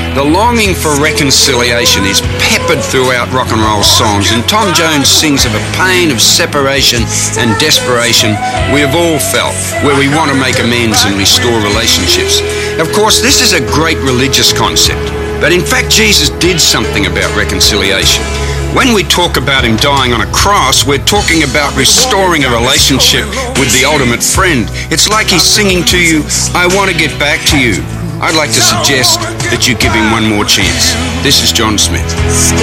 The longing for reconciliation is peppered throughout rock and roll songs, and Tom Jones sings of a pain of separation and desperation we have all felt, where we want to make amends and restore relationships. Of course, this is a great religious concept, but in fact Jesus did something about reconciliation. When we talk about him dying on a cross, we're talking about restoring a relationship with the ultimate friend. It's like he's singing to you, I want to get back to you. I'd like to suggest that you give him one more chance. This is John Smith.